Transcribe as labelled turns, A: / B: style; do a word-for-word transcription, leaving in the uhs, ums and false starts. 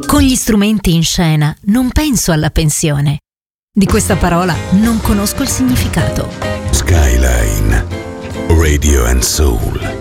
A: Con gli strumenti in scena non penso alla pensione. Di questa parola non conosco il significato.
B: Skyline Radio and Soul.